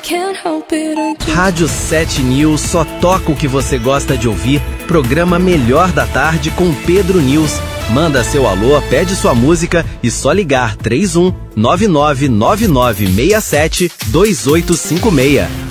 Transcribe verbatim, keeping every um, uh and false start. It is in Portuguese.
can't help it, I just... Rádio sete News só toca o que você gosta de ouvir. Programa Melhor da Tarde com Pedro News. Manda seu alô, pede sua música e só ligar três um nove nove nove nove seis sete dois oito cinco seis.